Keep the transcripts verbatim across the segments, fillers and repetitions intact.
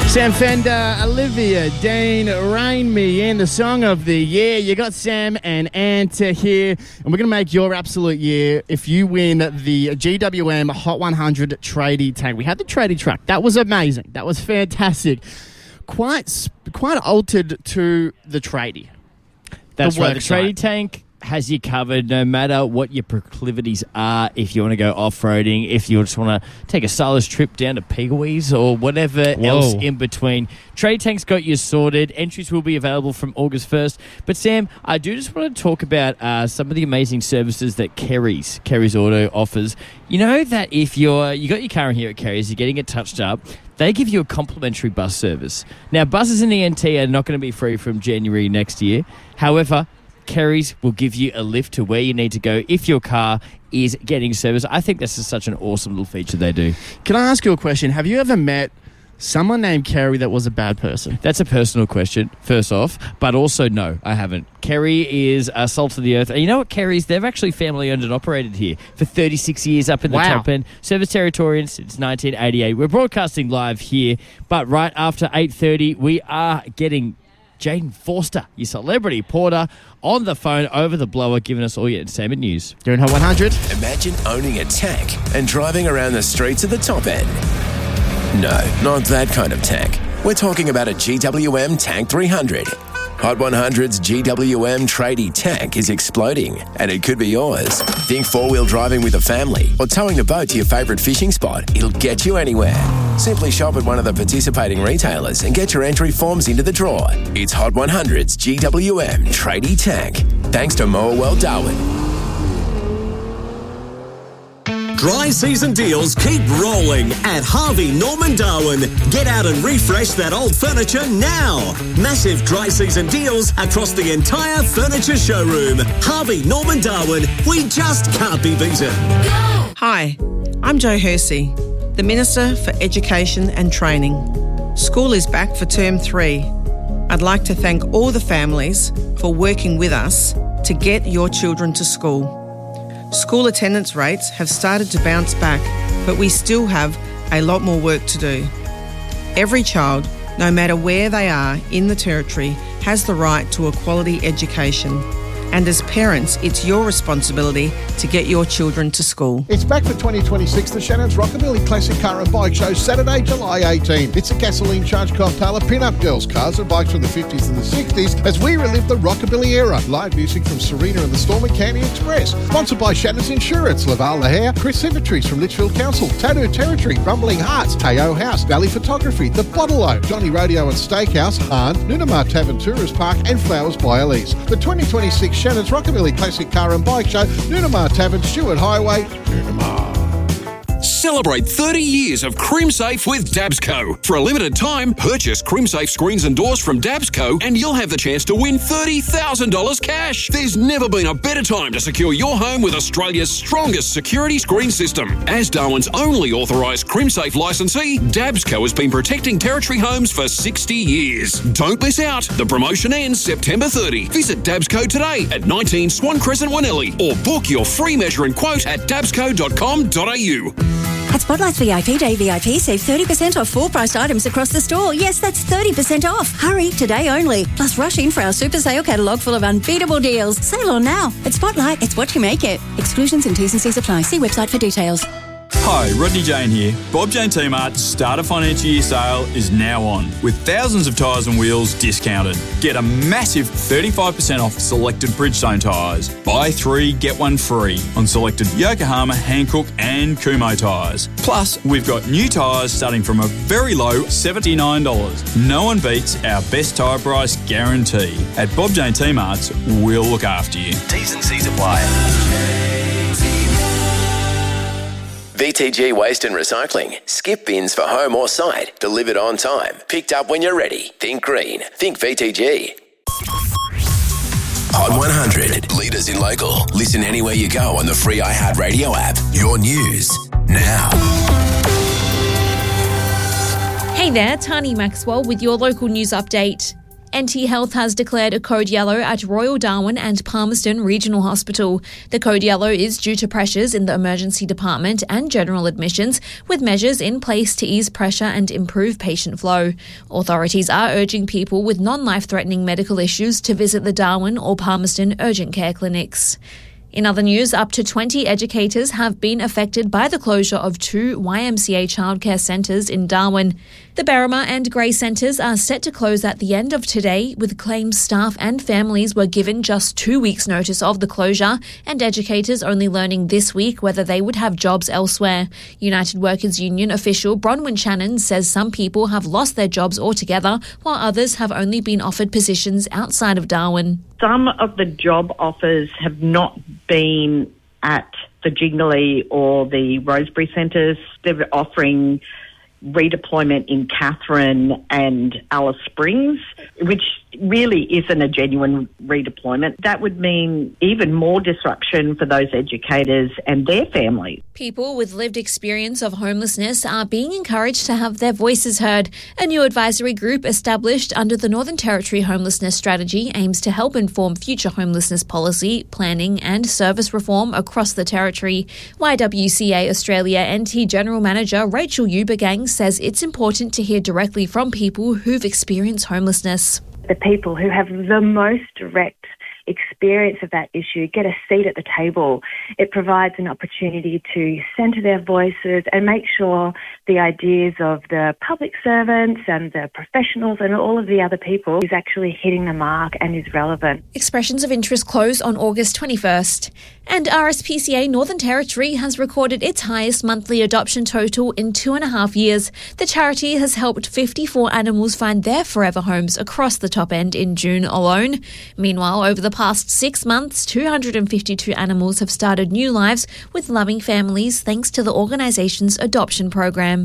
Sam Fender, Olivia Dean, Rain Me In, the song of the year. You got Sam and Anta here, and we're going to make your absolute year if you win the G W M Hot one hundred tradie tank. We had the tradie truck. That was amazing. That was fantastic. Quite, quite altered to the tradie. That's the right. The side. tradie tank has you covered no matter what your proclivities are. If you want to go off-roading, if you just want to take a stylish trip down to Pegawees or whatever Whoa. else in between, Tradie Tank's got you sorted. Entries will be available from August first. But Sam, I do just want to talk about uh, some of the amazing services that Kerry's, Kerry's Auto offers. You know that if you're you got your car in here at Kerry's, you're getting it touched up, they give you a complimentary bus service. Now, buses in the N T are not going to be free from January next year. However, Kerry's will give you a lift to where you need to go if your car is getting service. I think this is such an awesome little feature they do. Can I ask you a question? Have you ever met someone named Kerry that was a bad person? That's a personal question, first off, but also no, I haven't. Kerry is a salt of the earth. And you know what, Kerry's, they've actually family owned and operated here for thirty-six years up in the Wow. top end. Service territorian since nineteen eighty-eight. We're broadcasting live here, but right after eight thirty, we are getting Jaden Forster, your celebrity porter, on the phone over the blower, giving us all your entertainment news. Doing Hot one hundred? Imagine owning a tank and driving around the streets of the top end. No, not that kind of tank. We're talking about a G W M Tank three hundred. Hot one hundred's G W M tradie tank is exploding, and it could be yours. Think four-wheel driving with a family or towing a boat to your favourite fishing spot. It'll get you anywhere. Simply shop at one of the participating retailers and get your entry forms into the draw. It's Hot one hundred's G W M tradie tank. Thanks to Moa World Darwin. Dry season deals keep rolling at Harvey Norman Darwin. Get out and refresh that old furniture now. Massive dry season deals across the entire furniture showroom. Harvey Norman Darwin, we just can't be beaten. Hi, I'm Jo Hersey, the Minister for Education and Training. School is back for term three. I'd like to thank all the families for working with us to get your children to school. School attendance rates have started to bounce back, but we still have a lot more work to do. Every child, no matter where they are in the Territory, has the right to a quality education. And as parents, it's your responsibility to get your children to school. It's back for twenty twenty-six, the Shannon's Rockabilly Classic Car and Bike Show, Saturday, July eighteenth. It's a gasoline-charged cocktail of pin-up girls, cars and bikes from the fifties and the sixties as we relive the Rockabilly era. Live music from Serena and the Storm and Candy Express. Sponsored by Shannon's Insurance, Laval The Hair, Chris Symmetries from Litchfield Council, Tattoo Territory, Rumbling Hearts, Teo House, Valley Photography, The Bottle-O, Johnny Rodeo and Steakhouse, Hahn, Nunamar Tavern Tourist Park and Flowers by Elise. The twenty twenty-six Shannon's Rockabilly Classic Car and Bike Show, Nunamar Tavern, Stewart Highway, Nunamar. Celebrate thirty years of CrimSafe with Dabsco. For a limited time, purchase CrimSafe screens and doors from Dabsco and you'll have the chance to win thirty thousand dollars cash. There's never been a better time to secure your home with Australia's strongest security screen system. As Darwin's only authorised CrimSafe licensee, Dabsco has been protecting Territory homes for sixty years. Don't miss out. The promotion ends September thirtieth. Visit Dabsco today at nineteen Swan Crescent, Wanelli, or book your free measure and quote at dabsco dot com dot a u. At Spotlight's V I P Day V I P, save thirty percent off full-priced items across the store. Yes, that's thirty percent off. Hurry, today only. Plus, rush in for our super sale catalogue full of unbeatable deals. Sale on now. At Spotlight, it's what you make it. Exclusions and T's and C's apply. See website for details. Hi, Rodney Jane here. Bob Jane T-Mart's Starter Financial Year sale is now on, with thousands of tyres and wheels discounted. Get a massive thirty-five percent off selected Bridgestone tyres. Buy three, get one free on selected Yokohama, Hankook and Kumho tyres. Plus, we've got new tyres starting from a very low seventy-nine dollars. No one beats our best tyre price guarantee. At Bob Jane T-Mart's, we'll look after you. T's and C's apply. V T G Waste and Recycling. Skip bins for home or site. Delivered on time. Picked up when you're ready. Think green. Think V T G. Hot one hundred. Leaders in local. Listen anywhere you go on the free iHeartRadio app. Your news now. Hey there, Tani Maxwell with your local news update. N T Health has declared a code yellow at Royal Darwin and Palmerston Regional Hospital. The code yellow is due to pressures in the emergency department and general admissions, with measures in place to ease pressure and improve patient flow. Authorities are urging people with non-life-threatening medical issues to visit the Darwin or Palmerston urgent care clinics. In other news, up to twenty educators have been affected by the closure of two Y M C A childcare centres in Darwin. The Berrima and Grey centres are set to close at the end of today, with claims staff and families were given just two weeks' notice of the closure, and educators only learning this week whether they would have jobs elsewhere. United Workers Union official Bronwyn Shannon says some people have lost their jobs altogether, while others have only been offered positions outside of Darwin. Some of the job offers have not been at the Jingley or the Rosebery centres. They're offering redeployment in Katherine and Alice Springs, which really isn't a genuine redeployment. That would mean even more disruption for those educators and their families. People with lived experience of homelessness are being encouraged to have their voices heard. A new advisory group established under the Northern Territory Homelessness Strategy aims to help inform future homelessness policy, planning and service reform across the Territory. Y W C A Australia N T General Manager Rachel Eubergang says it's important to hear directly from people who've experienced homelessness. The people who have the most direct experience of that issue get a seat at the table. It provides an opportunity to centre their voices and make sure the ideas of the public servants and the professionals and all of the other people is actually hitting the mark and is relevant. Expressions of interest close on August twenty-first. And R S P C A Northern Territory has recorded its highest monthly adoption total in two and a half years. The charity has helped fifty-four animals find their forever homes across the top end in June alone. Meanwhile, over the past six months, two hundred fifty-two animals have started new lives with loving families thanks to the organisation's adoption program.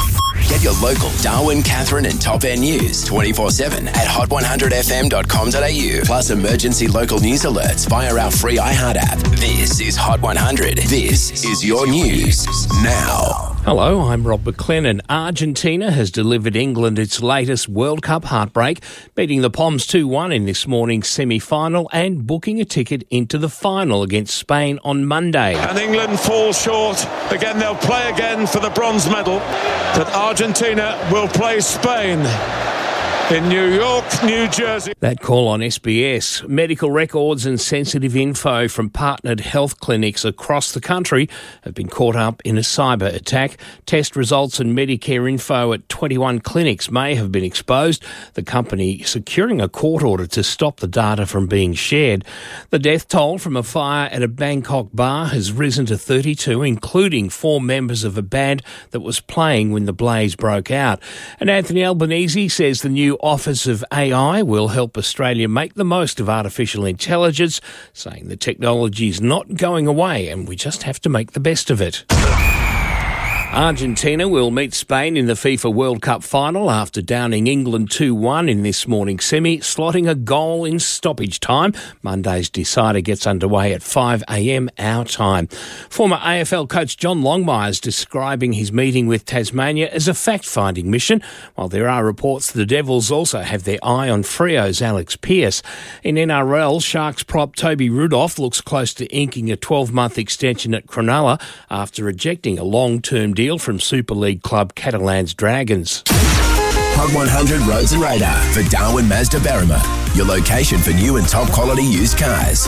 Get your local Darwin, Katherine and Top End news twenty-four seven at hot one hundred f m dot com dot a u. Plus emergency local news alerts via our free iHeart app. This is Hot one hundred. This is your news now. Hello, I'm Rob McLennan. Argentina has delivered England its latest World Cup heartbreak, beating the Poms two one in this morning's semi-final and booking a ticket into the final against Spain on Monday. And England fall short. Again, they'll play again for the bronze medal. But Argentina will play Spain in New York, New Jersey. That call on S B S. Medical records and sensitive info from partnered health clinics across the country have been caught up in a cyber attack. Test results and Medicare info at twenty-one clinics may have been exposed, the company securing a court order to stop the data from being shared. The death toll from a fire at a Bangkok bar has risen to thirty-two, including four members of a band that was playing when the blaze broke out. And Anthony Albanese says the new Office of A I will help Australia make the most of artificial intelligence, saying the technology is not going away and we just have to make the best of it. Argentina will meet Spain in the FIFA World Cup final after downing England two one in this morning's semi, slotting a goal in stoppage time. Monday's decider gets underway at five a m our time. Former A F L coach John Longmire is describing his meeting with Tasmania as a fact-finding mission, while there are reports the Devils also have their eye on Freo's Alex Pearce. In N R L, Sharks prop Toby Rudolph looks close to inking a twelve-month extension at Cronulla after rejecting a long-term deal from Super League club Catalans Dragons. Hot one hundred Roads and Radar for Darwin Mazda Berrima, your location for new and top quality used cars.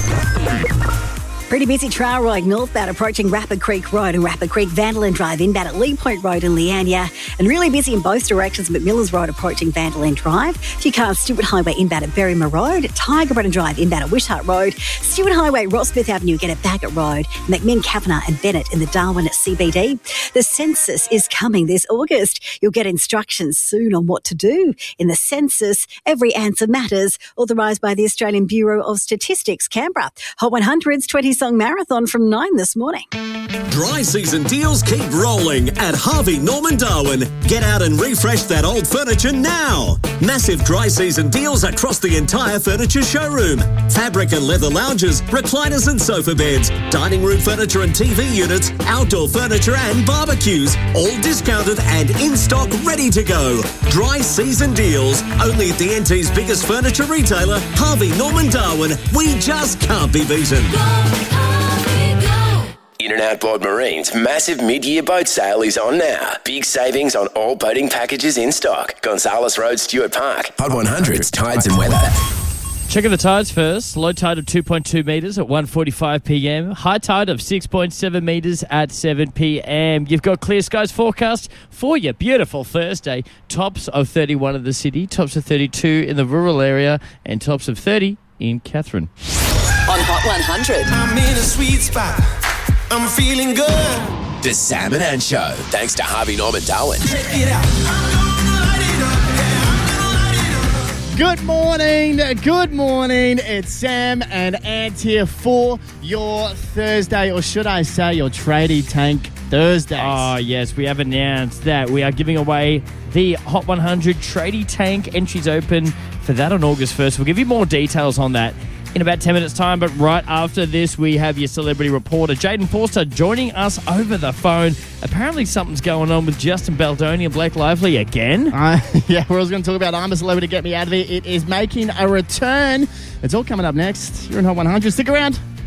Pretty busy trail ride northbound approaching Rapid Creek Road and Rapid Creek Vanderlyn Drive inbound at Lee Point Road and Leania. And really busy in both directions, McMillan's Road approaching Vanderlyn Drive. Few cars Stewart Highway inbound at Berrima Road. Tiger Brennan Drive inbound at Wishart Road. Stewart Highway, Ross Smith Avenue, get at Baggett Road. McMinn, Kavanagh and Bennett in the Darwin at C B D. The census is coming this August. You'll get instructions soon on what to do. In the census, every answer matters. Authorised by the Australian Bureau of Statistics, Canberra. Hot one hundred's twenty Song Marathon from nine this morning. Dry season deals keep rolling at Harvey Norman Darwin. Get out and refresh that old furniture now. Massive dry season deals across the entire furniture showroom. Fabric and leather lounges, recliners and sofa beds, dining room furniture and T V units, outdoor furniture and barbecues, all discounted and in stock ready to go. Dry season deals, only at the N T's biggest furniture retailer, Harvey Norman Darwin. We just can't be beaten. In and Outboard Marine's massive mid-year boat sale is on now. Big savings on all boating packages in stock. Gonzales Road, Stuart Park. Hot one hundred's Tides and Weather. Checking the tides first. Low tide of two point two metres at one forty-five p m. High tide of six point seven metres at seven p m. You've got clear skies forecast for your beautiful Thursday. Tops of thirty-one in the city, tops of thirty-two in the rural area, and tops of thirty in Catherine. On Hot one hundred. I'm in a sweet spot. I'm feeling good. The Sam and Ann Show. Thanks to Harvey Norman Darwin. Check it out. Good morning, good morning. It's Sam and Ant here for your Thursday, or should I say your Tradie Tank Thursdays. Oh, yes, we have announced that we are giving away the Hot one hundred Tradie Tank. Entries open for that on August first. We'll give you more details on that in about ten minutes' time, but right after this, we have your celebrity reporter, Jaden Forster, joining us over the phone. Apparently something's going on with Justin Baldoni and Blake Lively again. Uh, yeah, we're also going to talk about I'm a Celebrity, Get Me Out of Here. It is making a return. It's all coming up next. You're in Hot one hundred. Stick around.